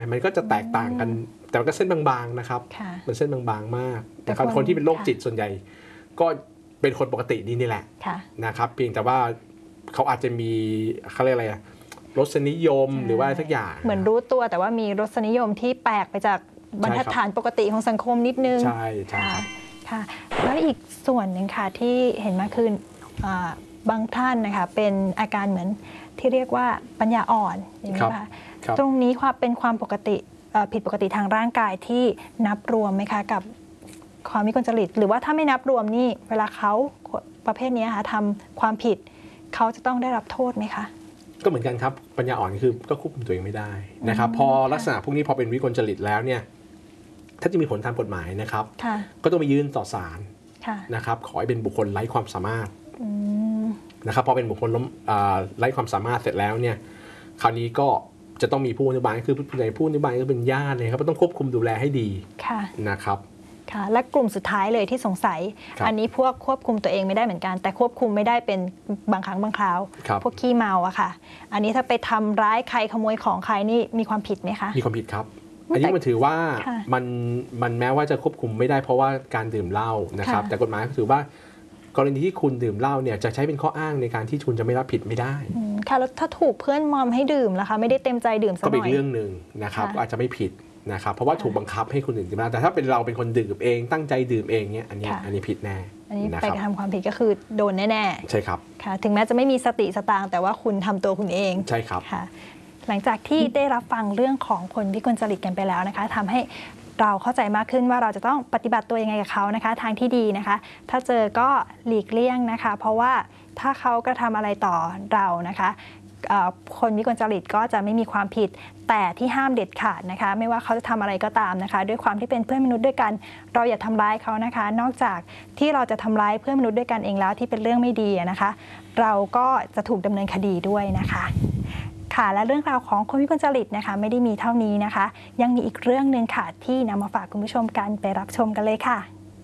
มันก็จะแตกต่างกันแต่ก็เส้นบางๆนะครับมันเส้นบางๆมากแต่คนที่เป็นโรคจิตส่วนใหญ่ก็เป็นคนปกตินี่แหละนะครับเพียงแต่ว่าเขาอาจจะมีเขาเรียกอะไรรสนิยมหรือว่าอะไรสักอย่างเหมือนรู้ตัวแต่ว่ามีรสนิยมที่แปลกไปจากบรรทัดฐานปกติของสังคมนิดนึงใช่ค่ะแล้วอีกส่วนหนึ่งค่ะที่เห็นมาคือบางท่านนะคะเป็นอาการเหมือนที่เรียกว่าปัญญาอ่อนอย่างนี้ค่ะตรงนี้เป็นความปกติผิดปกติทางร่างกายที่นับรวมไหมคะกับความวิกลจริตหรือว่าถ้าไม่นับรวมนี่เวลาเขาประเภทนี้ค่ะทำความผิดเขาจะต้องได้รับโทษไหมคะก็เหมือนกันครับปัญญาอ่อนคือก็ควบคุมตัวเองไม่ได้นะครับพอลักษณะพวกนี้พอเป็นวิกลจริตแล้วเนี่ยถ้าจะมีผลทางกฎหมายนะครับก็ต้องไปยื่นต่อศาลนะครับขอให้เป็นบุคคลไร้ความสามารถนะครับพอเป็นบุคคลไร้ความสามารถเสร็จแล้วเนี่ยคราวนี้ก็จะต้องมีผู้อนุบาลคือผู้อนุบาลก็เป็นญาติเลยครับต้องควบคุมดูแลให้ดีนะครับค่ะและกลุ่มสุดท้ายเลยที่สงสัยอันนี้พวกควบคุมตัวเองไม่ได้เหมือนกันแต่ควบคุมไม่ได้เป็นบางครั้งบางคราวพวกขี้เมาอะค่ะอันนี้ถ้าไปทำร้ายใครขโมยของใครนี่มีความผิดไหมคะมีความผิดครับอันนี้มันถือว่ามันแม้ว่าจะควบคุมไม่ได้เพราะว่าการดื่มเหล้านะครับแต่กฎหมายถือว่ากรณีที่คุณดื่มเหล้าเนี่ยจะใช้เป็นข้ออ้างในการที่คุณจะไม่รับผิดไม่ได้ค่ะแล้วถ้าถูกเพื่อนมอมให้ดื่มล่ะคะไม่ได้เต็มใจดื่มสักหน่อยก็เป็นเรื่องหนึ่งนะครับอาจจะไม่ผิดนะครับเพราะว่าถูกบังคับให้คนอื่นดื่มเหล้าแต่ถ้าเป็นเราเป็นคนดื่มเองตั้งใจดื่มเองเนี่ยอันนี้ผิดแน่อันนี้ไปกระทำความผิดก็คือโดนแน่ๆใช่ครับค่ะถึงแม้จะไม่มีสติสตางค์แต่ว่าคุณทำตัวคุณเองใช่ครับค่ะหลังจากที่ได้รับฟังเรื่องของคนวิกลจริตกันไปแล้วนะคะทำให้เราเข้าใจมากขึ้นว่าเราจะต้องปฏิบัติตัวยังไงกับเขานะคะทางที่ดีนะคะถ้าเจอก็หลีกเลี่ยงนะคะเพราะว่าถ้าเขากระทำอะไรต่อเรานะคะคนวิกลจริตก็จะไม่มีความผิดแต่ที่ห้ามเด็ดขาดนะคะไม่ว่าเขาจะทำอะไรก็ตามนะคะด้วยความที่เป็นเพื่อนมนุษย์ด้วยกันเราอย่าทำร้ายเขานะคะนอกจากที่เราจะทำร้ายเพื่อนมนุษย์ด้วยกันเองแล้วที่เป็นเรื่องไม่ดีนะคะเราก็จะถูกดำเนินคดีด้วยนะคะค่ะและเรื่องราวของคนวิกลจริตนะคะไม่ได้มีเท่านี้นะคะยังมีอีกเรื่องหนึ่งค่ะที่นำมาฝากคุณผู้ชมกันไปรับชมกันเลยค่ะ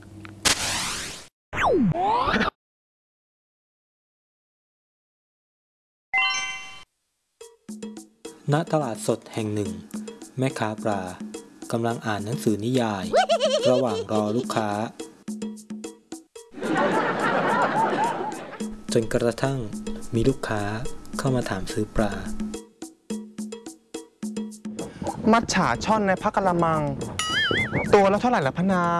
ณตลาดสดแห่งหนึ่งแม่ค้าปลากำลังอ่านหนังสือนิยายระหว่างรอลูกค้าจนกระทั่งมีลูกค้าเข้ามาถามซื้อปลามัจฉาช่อนในพักกะละมังตัวละเท่าไหร่ละพนาง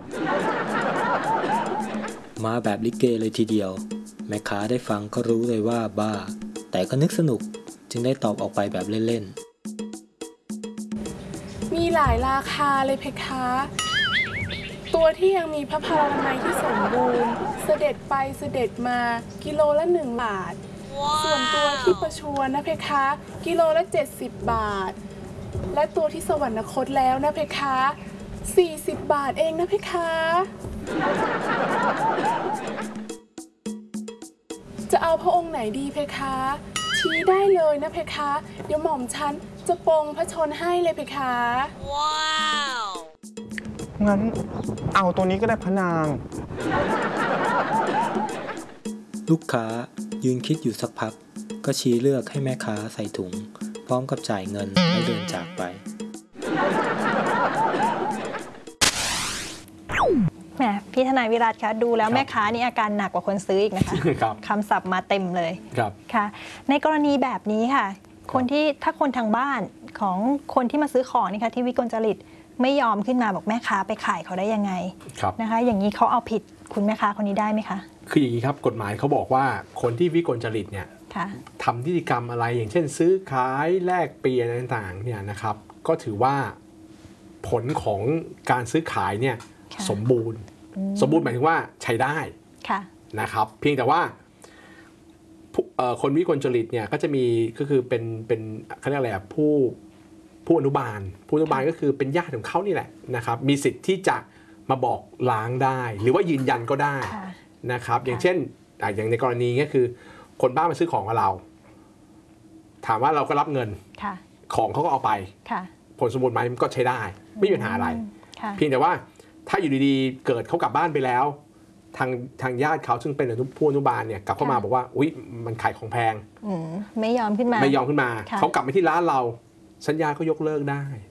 มาแบบลิเกเลยทีเดียวแม่ค้าได้ฟังก็รู้เลยว่าบ้าแต่ก็นึกสนุกจึงได้ตอบออกไปแบบเล่นๆมีหลายราคาเลยเพคะตัวที่ยังมีพระพลานามัยที่สมบูรณ์เสด็จไปเสด็จมากิโลละ1 บาท ส่วนตัวที่ประชวรนะเพคะกิโลละ70 บาทและตัวที่สวรรคตแล้วนะเพคะ40 บาทเองนะเพคะจะเอาพระองค์ไหนดีเพคะชี้ได้เลยนะเพคะเดี๋ยวหม่อมฉันจะปรงพระชนให้เลยเพคะว้าวงั้นเอาตัวนี้ก็ได้พนางลูกค้ายืนคิดอยู่สักพักก็ชี้เลือกให้แม่ค้าใส่ถุงพร้อมกับจ่ายเงินและเดินจากไปแหมพี่ทนายวิรัตคะดูแล้วแม่ค้านี่อาการหนักกว่าคนซื้ออีกนะคะคำศัพท์มาเต็มเลยค่ะในกรณีแบบนี้ค่ะถ้าคนทางบ้านของคนที่มาซื้อของนี่ค่ะที่วิกลจริตไม่ยอมขึ้นมาบอกแม่ค้าไปขายเขาได้ยังไงนะคะอย่างนี้เขาเอาผิดคุณแม่ค้าคนนี้ได้ไหมคะคืออย่างนี้ครับกฎหมายเขาบอกว่าคนที่วิกลจริตเนี่ยทำนิติกรรมอะไรอย่างเช่นซื้อขายแลกเปลี่ยนต่างๆเนี่ยนะครับก็ถือว่าผลของการซื้อขายเนี่ยสมบูรณ์หมายถึงว่าใช้ได้นะครับเพียงแต่ว่าคนวิกลจริตเนี่ยก็จะมีก็คือเป็นเขาเรียกอะไรผู้อนุบาลก็คือเป็นญาติของเขานี่แหละนะครับมีสิทธิ์ที่จะมาบอกล้างได้หรือว่ายืนยันก็ได้นะครับอย่างเช่นอย่างในกรณีนี้คือคนบ้านมาซื้อของกับเราถามว่าเราก็รับเงินของเขาก็เอาไปผลสมบูรณ์ไหมมันก็ใช้ได้ไม่มีปัญหาอะไรเพียงแต่ว่าถ้าอยู่ดีๆเกิดเขากลับบ้านไปแล้วทางญาติเขาซึ่งเป็นผู้อนุบาลเนี่ยกลับเข้ามาบอกว่าอุ๊ยมันขายของแพงไม่ยอมขึ้นมาเขากลับมาที่ร้านเราสัญญาก็ยกเลิกได้